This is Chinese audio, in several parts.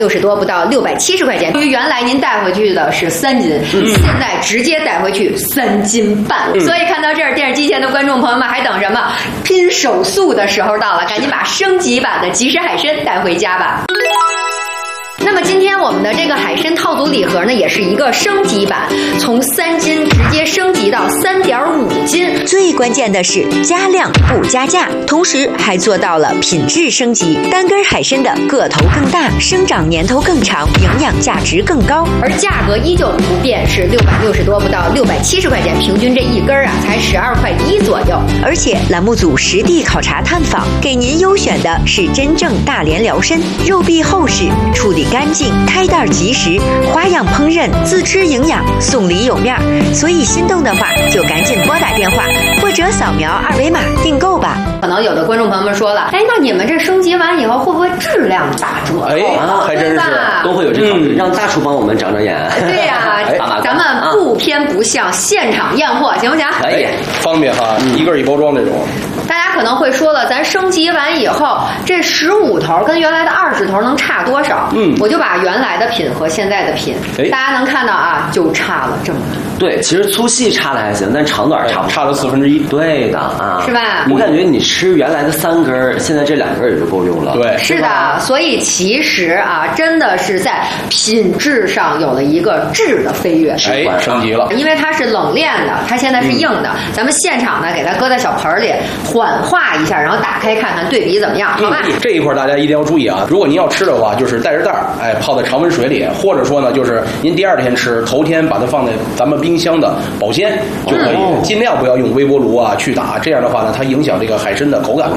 60多不到670块钱。由于原来您带回去的是3斤，现在直接带回去3斤半。所以看到这儿，电视机前的观众朋友们还等什么？拼手速的时候到了，赶紧把升级版的即食海参带回家吧。那么今天我们的这个海参套组礼盒呢，也是一个升级版，从3斤直接升级到3.5斤。 最关键的是加量不加价，同时还做到了品质升级。单根海参的个头更大，生长年头更长，营养价值更高， 而价格依旧不变，是660多不到670块钱，平均这一根啊才12块1左右。 而且栏目组实地考察探访，给您优选的是真正大连辽参，肉壁厚实，处理干净，开袋即食，花样烹饪，自吃营养，送礼有面。所以心动的话就赶紧拨打电话或者扫描2维码订购吧。 可能有的观众朋友们说了，哎，那你们这升级完以后会不会质量打折？ 哎，还真是都会有这考虑，让大厨帮我们长长眼。 对呀，咱们不偏不向，现场验货，行不行？ 可以， 方便哈，一根一包装这种。 大家可能会说了，咱升级完以后，这15头跟原来的20头能差多少？我就把原来的品和现在的品，大家能看到啊，就差了这么多。 对，其实粗细差的还行，但长短差不多， 差了1/4。 对的啊， 是吧？ 我感觉你吃原来的3根，现在这2根也就够用了。 对， 是的。所以其实啊，真的是在品质上有了一个质的飞跃， 哎，升级了。 因为它是冷链的，它现在是硬的，咱们现场呢给它搁在小盆里缓化一下，然后打开看看对比怎么样，好吧？ 这一块大家一定要注意啊！如果您要吃的话，就是带着袋儿，哎，泡在常温水里，或者说呢，就是您第2天吃，头天把它放在咱们冰箱的保鲜就可以，尽量不要用微波炉啊去打，这样的话呢，它影响这个海参的口感。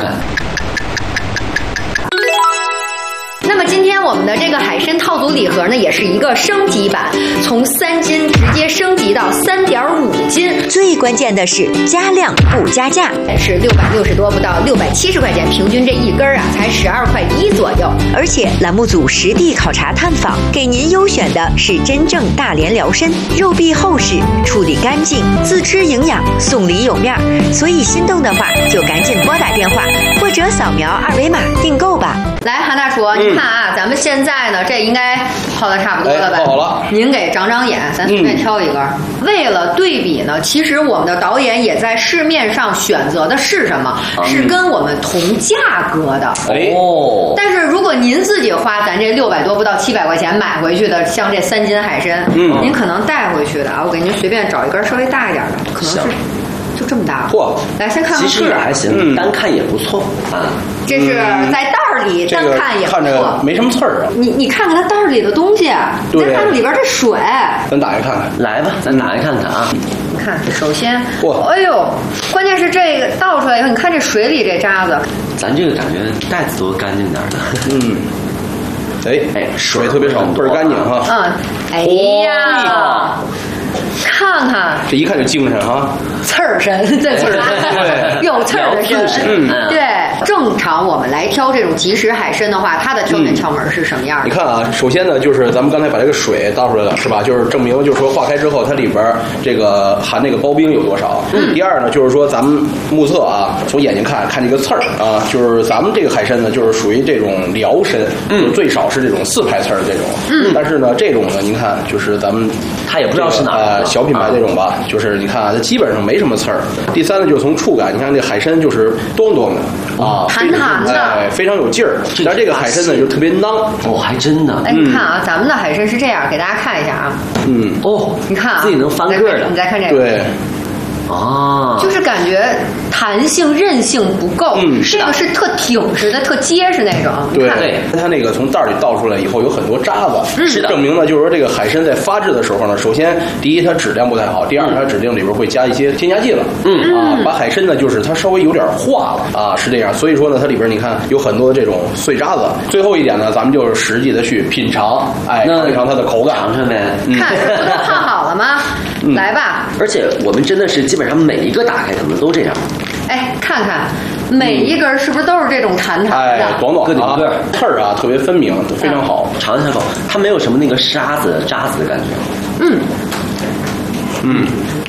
那么今天我们的这个海参套组礼盒呢，也是一个升级版，从3斤直接升级到3.5斤。 最关键的是加量不加价， 是660多不到670块钱，平均这一根啊才12块1左右。 而且栏目组实地考察探访，给您优选的是真正大连辽参，肉壁厚实，处理干净，自吃营养，送礼有面。所以心动的话就赶紧拨打电话或者扫描2维码订购吧。 来，韩大厨，你看啊，咱们现在呢，这应该泡的差不多了吧？ 泡好了。 您给长长眼，咱随便挑一根。为了对比呢，其实我们的导演也在市面上选择的是什么？是跟我们同价格的。 哦。 但是如果您自己花咱这600多不到700块钱买回去的，像这3斤海参，您可能带回去的啊，我给您随便找一根稍微大一点的，可能是就这么大。 嚯！ 来，先看看其实也还行，单看也不错啊。 这是在袋儿里单看也不错， 看着没什么刺儿啊。 你看看它袋儿里的东西，你再看看里边这水。 咱打开看看。 来吧，咱打开看看啊。 你看，首先，哎呦，关键是这个倒出来以后，你看这水里这渣子。 咱这个感觉袋子都干净点的。 哎，水特别少，倍儿干净哈。 哎呀。看看， 这一看就精神哈， 刺儿身，这刺儿，有刺儿的身，对。正常我们来挑这种即食海参的话，它的挑选窍门是什么样的？ 你看啊，首先呢，就是咱们刚才把这个水倒出来了，是吧？就是证明，就是说化开之后，它里边这个含那个刨冰有多少。第二呢，就是说咱们目测啊，从眼睛看这个刺儿啊，就是咱们这个海参呢，就是属于这种辽参，最少是这种4排刺儿的这种。但是呢，这种呢，您看，就是咱们它也不知道是哪个小品牌这种吧，就是你看啊，它基本上没什么刺儿。第三呢，就是从触感，你看这海参就是端端的啊， 弹弹的， 哎，非常有劲儿。但这个海参呢，就特别囊。 哦，还真的。 哎，你看啊，咱们的海参是这样，给大家看一下啊。你看啊， 自己能翻个的。 你再看这个。 对。 就是感觉弹性韧性不够，这个是特挺实的、特结实那种。 对，它那个从袋里倒出来以后有很多渣子， 是的， 证明呢，就是说这个海参在发制的时候呢，首先第一它质量不太好，第二它指定里边会加一些添加剂了，把海参呢就是它稍微有点化了啊，是这样。所以说呢，它里边你看有很多的这种碎渣子。最后一点呢，咱们就是实际的去品尝，哎，尝一尝它的口感。 尝尝呗， 看这不都烫好了吗？来吧。 而且我们真的是基本上每一个打开可能都这样。 哎，看看每一根是不是都是这种弹弹的？ 哎，短短的，刺儿啊特别分明，非常好。 尝一下口，它没有什么那个渣子的感觉。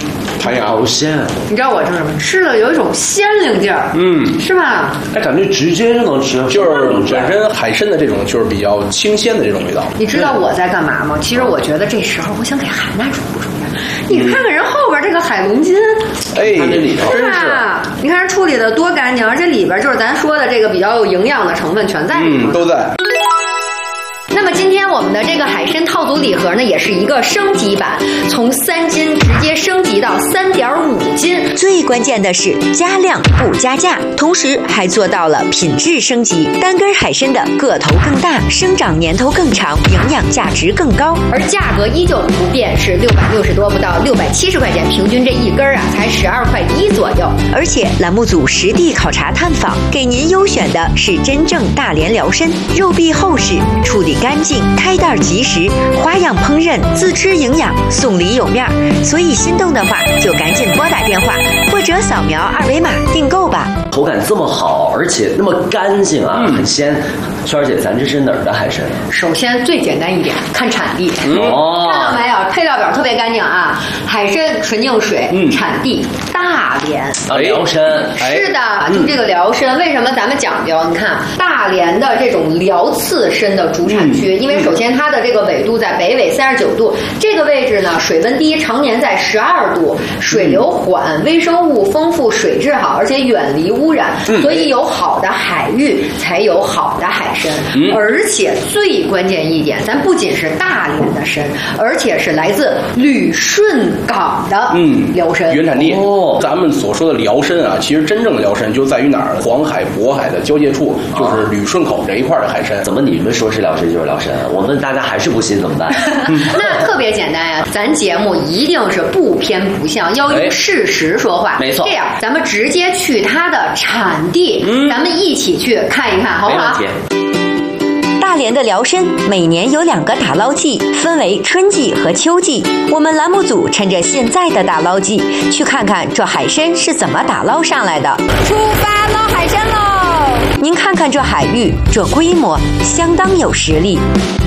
弹牙， 好鲜。 你知道我吃什么？吃了有一种鲜灵劲儿，是吧？ 哎，感觉直接就能吃， 就是本身海参的这种就是比较清鲜的这种味道。 你知道我在干嘛吗？其实我觉得这时候我想给韩娜煮一下。你看看人后边这个海龙筋， 哎，这里头真是， 你看人处理的多干净，而且里边就是咱说的这个比较有营养的成分全在里头， 都在。 那么今天我们的这个海参套组礼盒呢，也是一个升级版，从3斤直接升级到3.5斤。 最关键的是加量不加价，同时还做到了品质升级。单根海参的个头更大，生长年头更长，营养价值更高， 而价格依旧不变，是660多不到670块钱，平均这一根啊才12.1块左右。 而且栏目组实地考察探访，给您优选的是真正大连辽参，肉壁厚实，处理干净，开袋及时，花样烹饪，自吃营养，送礼有面。所以心动的话就赶紧拨打电话或者扫描2维码订购吧。 口感这么好，而且那么干净啊，很鲜。圈儿姐，咱这是哪儿的海参？ 首先最简单一点，看产地。 哦， 看到没有？配料表特别干净啊，海参纯净水，产地大连。 辽参。 是的，就这个辽参，为什么咱们讲究？你看大连的这种辽刺参的主产区，因为首先它的这个纬度在北纬39度，这个位置呢水温低，常年在12度，水流缓，微生物丰富，水质好，而且远离污染，所以有好的海域才有好的海参。而且最关键一点，咱不仅是大连的参，而且是来自旅顺港的辽参原产地。咱们所说的辽参啊，其实真正的辽参就在于哪儿？黄海、渤海的交界处，就是旅顺口这一块的海参。 怎么你们说是辽参就是辽参？我们大家还是不信怎么办？ 那特别简单呀，咱节目一定是不偏不向，要用事实说话。 没错， 这样咱们直接去它的产地，咱们一起去看一看，好不好？ 没问题。 大连的辽参每年有2个打捞季，分为春季和秋季。我们栏目组趁着现在的打捞季，去看看这海参是怎么打捞上来的。 出发捞海参喽！ 您看看这海域，这规模相当有实力。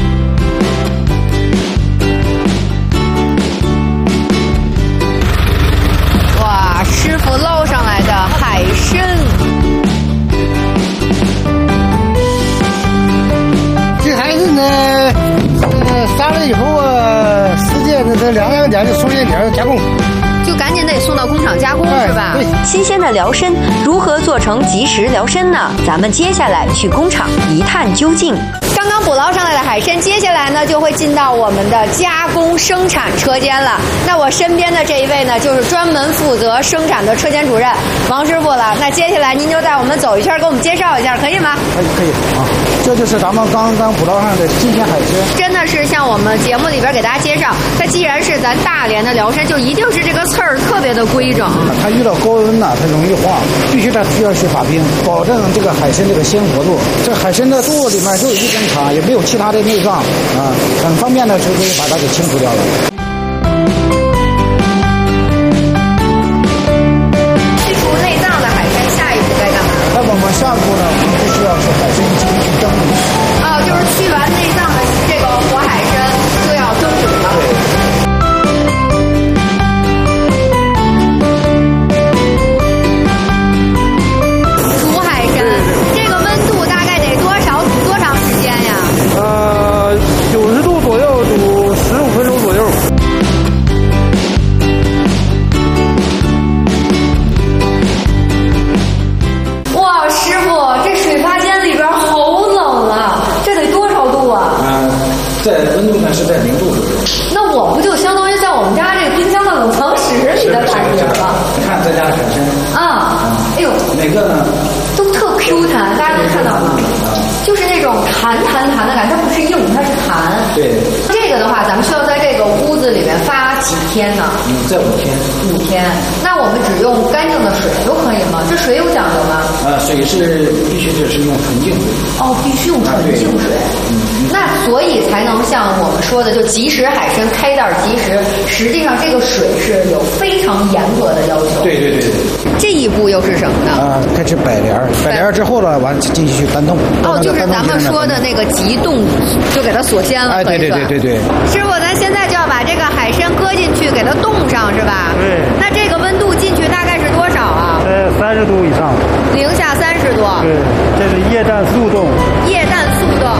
哇，师傅捞上来的海参。 这海参呢，杀了以后啊，时间这2天就送进点加工， 就赶紧得送到工厂加工，是吧？ 对。 新鲜的辽参如何做成即食辽参呢？咱们接下来去工厂一探究竟。 刚刚捕捞上来的海参，接下来呢就会进到我们的加工生产车间了。那我身边的这一位呢，就是专门负责生产的车间主任王师傅了。那接下来您就带我们走一圈，给我们介绍一下，可以吗？ 可以啊，这就是咱们刚刚捕捞上的新鲜海参。 真的是像我们节目里边给大家介绍，它既然是咱大连的辽参，就一定是这个刺儿特别的规整。 它遇到高温呢，它容易化，必须它需要去把冰，保证这个海参这个鲜活度。这海参的肚子里面就一根肠，也没有其他的内脏啊，很方便的就可以把它给清除掉了。 去除内脏的海参，下一步该干嘛？ 那我们下一步呢，我们就需要是海参进行去蒸煮。 就是去完内脏的这个活海参就要蒸煮了。煮海参，这个温度大概得多长时间呀 ？90度左右，煮15分钟左右。 哇，师傅，这水发间里边好冷啊！这得多少度啊？ 在温度呢是在0度左右。 那我不就相当于在我们家这个冰箱的冷藏室里的感觉了？ 你看咱家的海参哎呦， 每个呢都特 Q 弹，大家能看到吗？就是那种弹的感觉，它不是硬，它是弹。 对。 这个的话，咱们需要在这个屋子里面发几天呢？ 在5天。 5天。那我们只用干净的水都可以吗？这水有讲究吗？ 水是必须是用纯净水。 必须用纯净水。那所以才能像我们说的，就即食海参开袋即食。实际上这个水是有非常严格的要求。 对。 这一步又是什么呢？ 开始摆帘之后了，完进去去单冻。 就是咱们说的那个急冻，就给它锁鲜了。 对。 师傅，咱现在就要把这个海参搁搁进去，给它冻上是吧？ 对。 那这个温度进去大概是多少啊 30度以上。 零下30度。 对，这是液氮速冻。 液氮速冻。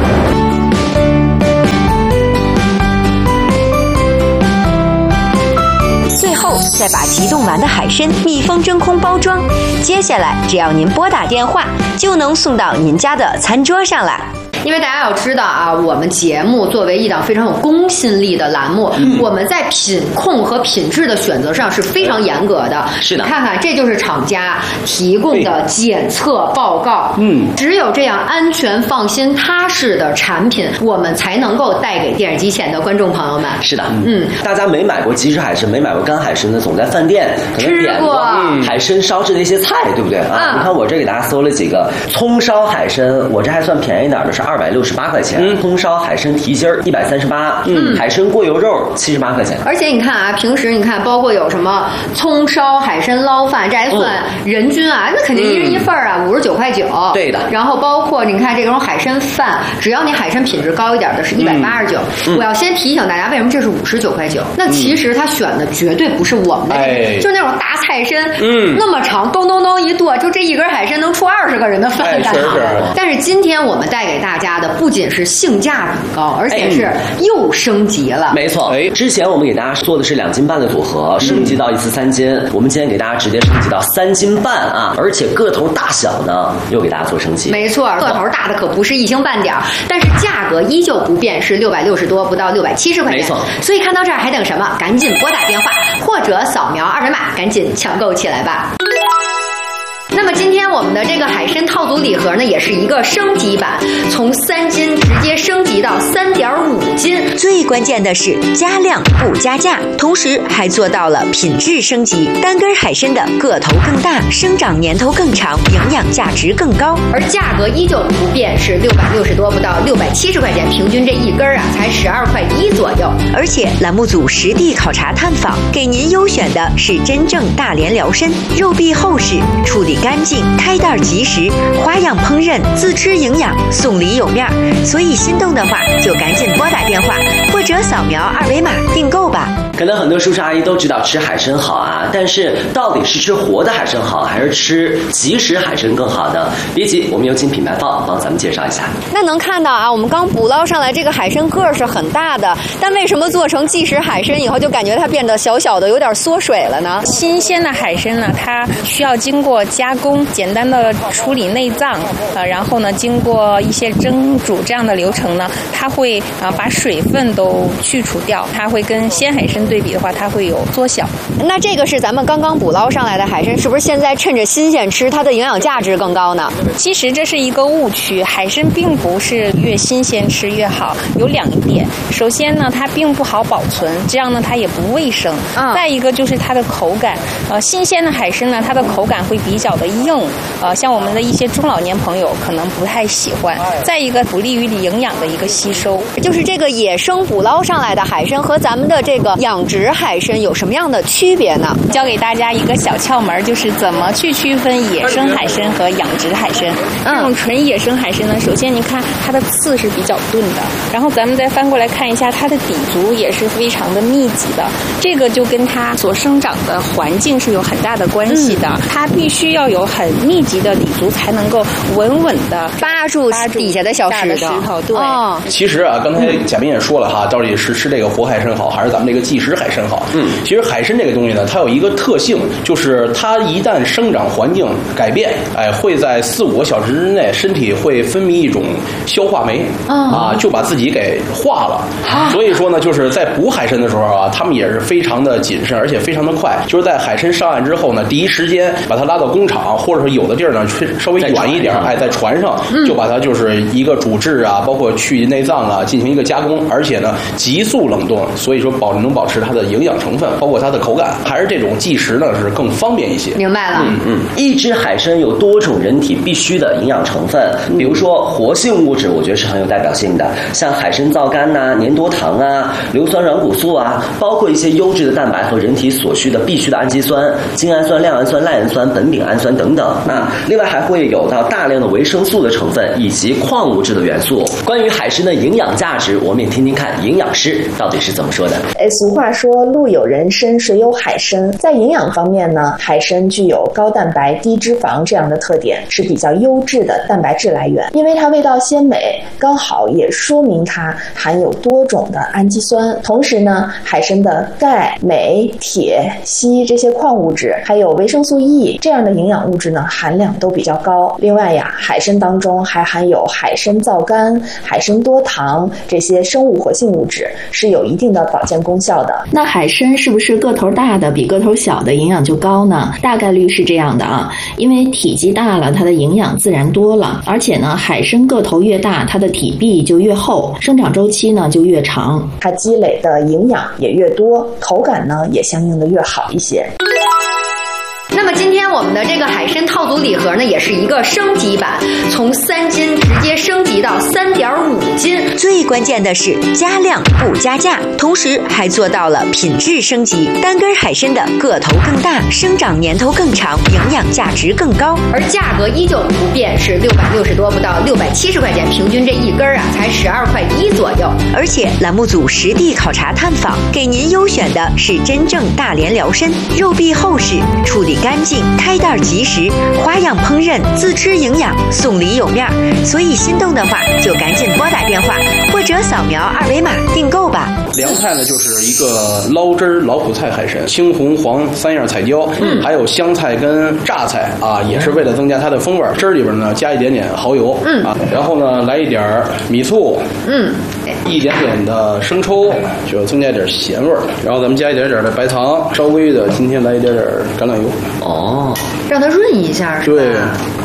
最后再把急冻完的海参密封真空包装，接下来只要您拨打电话，就能送到您家的餐桌上了。 因为大家要知道啊，我们节目作为一档非常有公信力的栏目，我们在品控和品质的选择上是非常严格的。 是的， 你看看，这就是厂家提供的检测报告。只有这样安全、放心、踏实的产品，我们才能够带给电视机前的观众朋友们。 是的，大家没买过即食海参，没买过干海参的，总在饭店可能点过海参烧制的一些菜，对不对啊？你看我这给大家搜了几个葱烧海参，我这还算便宜点的，是268块钱，葱烧海参蹄筋138，海参过油肉78块钱。 而且你看啊，平时你看，包括有什么葱烧海参捞饭，这还算人均啊，那肯定一人一份啊，59块9。 对的。 然后包括你看这种海参饭，只要你海参品质高一点的是189。我要先提醒大家，为什么这是59块9？那其实他选的绝对不是我们的，就是那种大菜参，那么长，咚咚咚一剁，就这一根海参能出20个人的饭。 确实。 但是今天我们带给大家的不仅是性价比高，而且是又升级了。 没错，之前我们给大家做的是2斤半的组合，升级到一次3斤，我们今天给大家直接升级到3斤半啊！而且个头大小呢，又给大家做升级。 没错，个头大的可不是一星半点，但是价格依旧不变，是660多，不到670块钱。 没错， 所以看到这儿还等什么？赶紧拨打电话或者扫描2维码，赶紧抢购起来吧。那么今天我们的这个海参套组礼盒呢，也是一个升级版，从3斤直接升级到3.5斤。 最关键的是加量不加价，同时还做到了品质升级，单根海参的个头更大，生长年头更长，营养价值更高， 而价格依旧不变，是660多，不到670块钱，平均这一根啊才12块1左右。 而且栏目组实地考察探访，给您优选的是真正大连辽参，肉壁厚实，处理干净，开袋及时，花样烹饪，自吃营养，送礼有面。所以心动的话，就赶紧拨打电话或者扫描2维码订购吧。 可能很多叔叔阿姨都知道吃海参好啊，但是到底是吃活的海参好，还是吃即食海参更好呢？别急，我们有请品牌方帮咱们介绍一下。 那能看到啊，我们刚捕捞上来这个海参个儿是很大的，但为什么做成即食海参以后就感觉它变得小小的，有点缩水了呢？ 新鲜的海参呢，它需要经过加工，简单的处理内脏，然后呢，经过一些蒸煮这样的流程呢，它会把水分都去除掉，它会跟鲜海参对比的话，它会有缩小。 那这个是咱们刚刚捕捞上来的海参，是不是现在趁着新鲜吃，它的营养价值更高呢？ 其实这是一个误区，海参并不是越新鲜吃越好，有2点。首先呢，它并不好保存，这样呢它也不卫生。再一个就是它的口感，新鲜的海参呢，它的口感会比较的硬，像我们的一些中老年朋友可能不太喜欢。再一个不利于营养的一个吸收。 就是这个野生捕捞上来的海参和咱们的这个养殖海参有什么样的区别呢？ 教给大家一个小窍门，就是怎么去区分野生海参和养殖海参。这种纯野生海参呢，首先你看它的刺是比较钝的，然后咱们再翻过来看一下它的底足也是非常的密集的，这个就跟它所生长的环境是有很大的关系的。它必须要有很密集的底足，才能够稳稳的扒住底下的小石头。对， 其实啊，刚才贾斌也说了哈，到底是吃这个活海参好，还是咱们这个即食海参好？其实海参这个东西呢，它有一个特性，就是它一旦生长环境改变，会在4-5个小时之内，身体会分泌一种消化酶，就把自己给化了。所以说呢，就是在捕海参的时候啊，他们也是非常的谨慎，而且非常的快。就是在海参上岸之后呢，第一时间把它拉到工厂，或者说有的地儿呢稍微远一点，在船上就把它就是一个煮制啊，包括去内脏啊，进行一个加工，而且呢急速冷冻，所以说能保持它的营养成分，包括它的口感，还是这种即食呢是更方便一些。 明白了。 一只海参有多种人体必需的营养成分，比如说活性物质，我觉得是很有代表性的，像海参皂苷呐、粘多糖啊、硫酸软骨素啊，包括一些优质的蛋白和人体所需的必需的氨基酸、精氨酸、亮氨酸、赖氨酸、苯丙氨酸等等。另外还会有到大量的维生素的成分以及矿物质的元素。关于海参的营养价值，我们也听听看营营养师到底是怎么说的。 俗话说路有人参，水有海参。在营养方面呢，海参具有高蛋白、低脂肪这样的特点，是比较优质的蛋白质来源。因为它味道鲜美，刚好也说明它含有多种的氨基酸。同时呢，海参的钙、镁、铁、硒这些矿物质，还有维生素 E 这样的营养物质呢，含量都比较高。另外呀，海参当中还含有海参皂苷、海参多糖这些生物活性物质，是有一定的保健功效的。 那海参是不是个头大的比个头小的营养就高呢？大概率是这样的啊，因为体积大了，它的营养自然多了，而且呢，海参个头越大，它的体壁就越厚，生长周期呢就越长， 它积累的营养也越多，口感呢也相应的越好一些。 那么今天我们的这个海参套组礼盒呢，也是一个升级版，从3斤直接升级到3.5斤。 最关键的是加量不加价，同时还做到了品质升级。单根海参的个头更大，生长年头更长，营养价值更高， 而价格依旧不变，是660多不到670块钱，平均这一根啊才12块1左右。 而且栏目组实地考察探访，给您优选的是真正大连辽参，肉壁厚实，处理干净，开袋及时，花样烹饪，自吃营养，送礼有面。所以心动的话就赶紧拨打电话或者扫描2维码订购吧。 凉菜呢就是一个捞汁儿老普菜海参，青红黄3样彩椒，还有香菜跟榨菜啊，也是为了增加它的风味。汁儿里边呢加一点点蚝油，啊，然后呢来一点米醋，一点点的生抽，就增加一点咸味儿。然后咱们加一点点的白糖，稍微的今天来一点点橄榄油。 哦， 让它润一下是吧？ 对。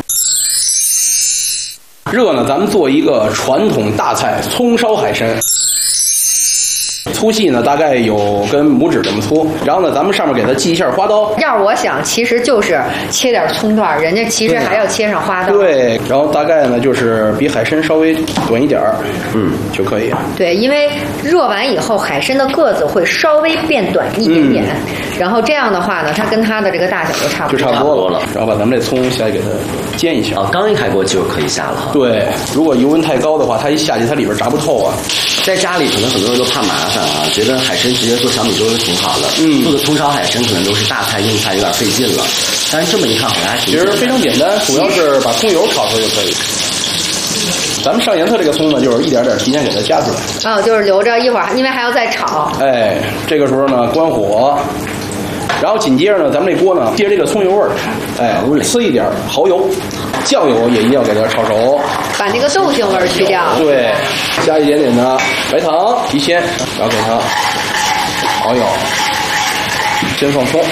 热呢，咱们做一个传统大菜葱烧海参。粗细呢，大概有跟拇指这么粗。然后呢，咱们上面给它系一下花刀。 要是我想，其实就是切点葱段，人家其实还要切上花刀。 对，然后大概呢就是比海参稍微短一点儿，就可以。 对，因为热完以后，海参的个子会稍微变短一点点，然后这样的话呢，它跟它的这个大小就差不多了。然后把咱们这葱下去给它煎一下。 啊，刚一开锅就可以下了哈。 对，如果油温太高的话，它一下去它里边炸不透啊。 在家里可能很多人都怕麻烦啊，觉得海参直接做小米粥就挺好的。做的葱烧海参可能都是大菜硬菜，有点费劲了。但是这么一看好像还挺其实非常简单，主要是把葱油炒出来就可以。咱们上颜色这个葱呢，就是一点点提前给它夹出来。 哦，就是留着一会儿，因为还要再炒。 哎，这个时候呢，关火。然后紧接着呢，咱们这锅呢，借着这个葱油味儿，哎，呲一点蚝油，酱油也一定要给它炒熟， 把那个豆腥味儿去掉。 对，加一点点的白糖提鲜，然后给它熬一熬，先放葱，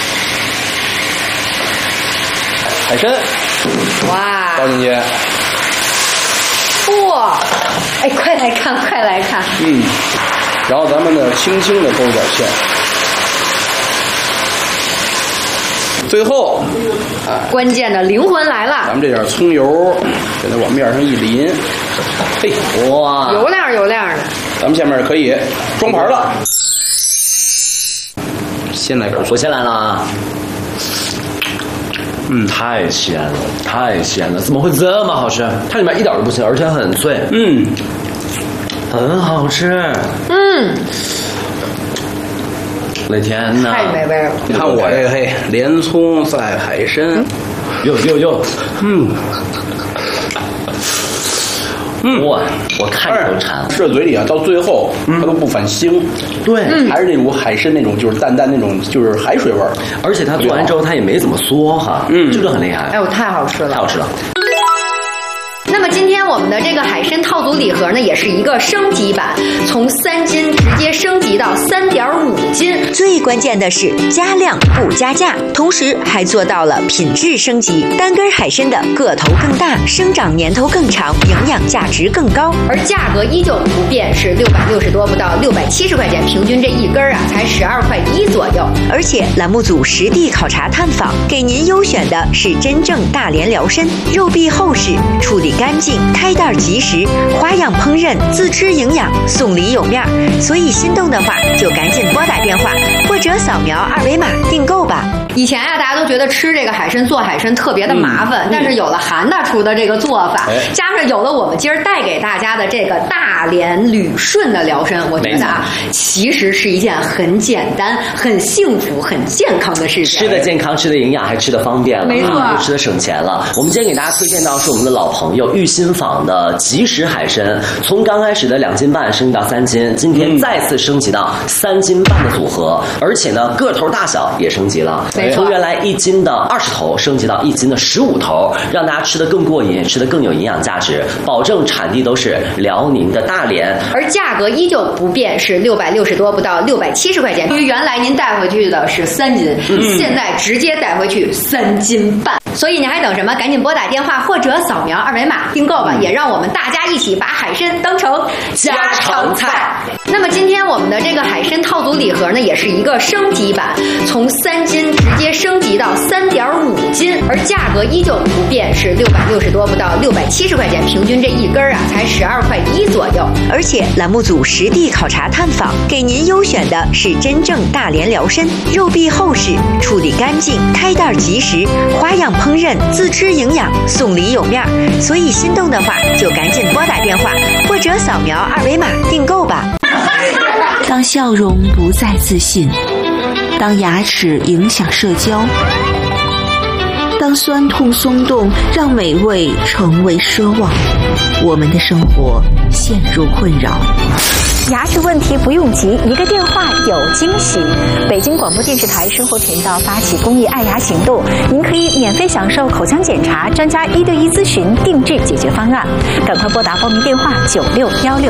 海参， 哇， 倒进去， 哇，哎，快来看，快来看， 然后咱们呢，轻轻的勾一点芡。最后， 关键的灵魂来了， 咱们这点葱油给它往面上一淋，嘿， 哇， 油亮油亮的。 咱们下面可以装盘了。先来根， 我先来了啊。太鲜了，太鲜了！怎么会这么好吃？它里面一点都不咸，而且很脆。很好吃。我的天哪！ 太美味了！ 你看我这个莲葱赛海参， 哟，我看着都馋。 吃到嘴里啊，到最后它都不反腥。 对， 还是那种海参那种，就是淡淡那种，就是海水味儿。 而且它做完之后，它也没怎么缩哈。这个很厉害。 哎呦，太好吃了！ 太好吃了。 那么今天我们的这个海参套组礼盒呢，也是一个升级版，从3斤直接升级到3.5斤。 最关键的是加量不加价，同时还做到了品质升级。单根海参的个头更大，生长年头更长，营养价值更高， 而价格依旧不变，是660多不到670块钱，平均这一根啊才12块1左右。 而且栏目组实地考察探访，给您优选的是真正大连辽参，肉壁厚实，处理干净，开袋及时，花样烹饪，自吃营养，送礼有面。所以心动的话就赶紧拨打电话或或者扫描2维码订购吧。 以前啊，大家都觉得吃这个海参做海参特别的麻烦，但是有了韩大厨的这个做法，加上有了我们今儿带给大家的这个大连旅顺的辽参，我觉得啊，其实是一件很简单、很幸福、很健康的事情。 吃的健康，吃的营养，还吃的方便了， 没错， 又吃的省钱了。我们今天给大家推荐到是我们的老朋友玉新坊的即食海参，从刚开始的2斤半升级到3斤，今天再次升级到3斤半的组合，而且呢个头大小也升级了，从原来1斤的20头升级到1斤的15头，让大家吃得更过瘾，吃得更有营养价值，保证产地都是辽宁的大连， 而价格依旧不变，是660多不到670块钱。因为原来您带回去的是3斤，现在直接带回去3斤半。所以你还等什么？赶紧拨打电话或者扫描2维码订购吧，也让我们大家一起把海参当成家常菜。那么今天我们的这个海参套组礼盒呢，也是一个升级版，从3斤直接升级到3.5斤，而价格依旧不变，是660多不到670块钱，平均这一根啊才12块1左右。 而且栏目组实地考察探访，给您优选的是真正大连辽参，肉壁厚实，处理干净，开袋及时，花样烹饪，自吃营养，送礼有面。所以心动的话，就赶紧拨打电话或者扫描2维码订购吧。 当笑容不再自信，当牙齿影响社交，当酸痛松动让美味成为奢望，我们的生活陷入困扰。 牙齿问题不用急，一个电话有惊喜。北京广播电视台生活频道发起公益爱牙行动，您可以免费享受口腔检查、专家1对1咨询、定制解决方案。赶快拨打报名电话96168。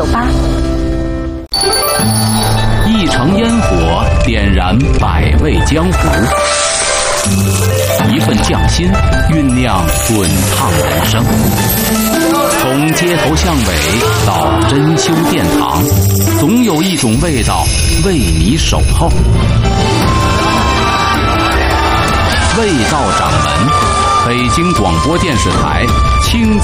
一城烟火点燃百味江湖，一份匠心酝酿滚烫人生。从街头巷尾到珍馐殿堂，总有一种味道为你守候。味道掌门，北京广播电视台清